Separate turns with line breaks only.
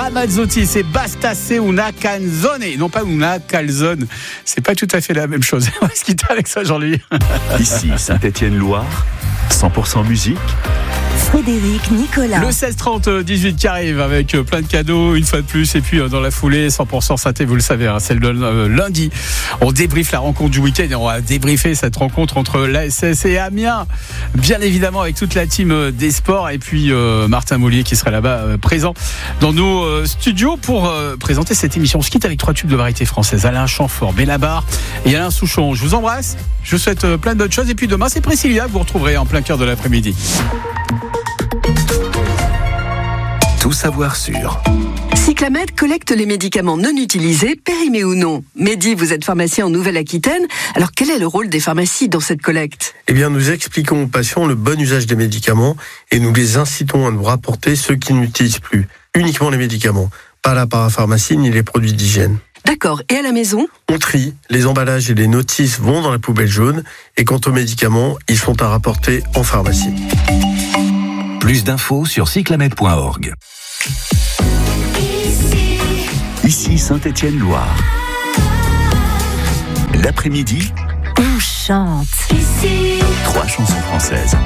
Ramazzotti, c'est Basta se una canzone, non pas una calzone. C'est pas tout à fait la même chose. On va se quitter avec ça, Jean-Louis.
Ici, Saint-Étienne-Loire, 100% musique.
Frédéric Nicolas.
Le 16-30-18 qui arrive avec plein de cadeaux, une fois de plus. Et puis dans la foulée, 100% synthé, vous le savez, hein, celle de lundi. On débriefe la rencontre du week-end et on va débriefer cette rencontre entre l'ASS et Amiens. Bien évidemment avec toute la team des sports. Et puis Martin Mollier qui sera là-bas présent dans nos studios pour présenter cette émission. On se quitte avec 3 tubes de variété française. Alain Chamfort, Benabar et Alain Souchon. Je vous embrasse. Je vous souhaite plein de bonnes choses. Et puis demain, c'est Priscilla que vous retrouverez en plein cœur de l'après-midi.
Tout savoir sur
Cyclamed collecte les médicaments non utilisés, périmés ou non. Mehdi, vous êtes pharmacien en Nouvelle-Aquitaine. Alors quel est le rôle des pharmacies dans cette collecte ?
Eh bien, nous expliquons aux patients le bon usage des médicaments et nous les incitons à nous rapporter ceux qui n'utilisent plus. Uniquement les médicaments, pas la parapharmacie ni les produits d'hygiène.
D'accord. Et à la maison ?
On trie, les emballages et les notices vont dans la poubelle jaune et quant aux médicaments, ils sont à rapporter en pharmacie.
Plus d'infos sur cyclamed.org. Ici Saint-Étienne-Loire. L'après-midi,
On chante.
3 chansons françaises.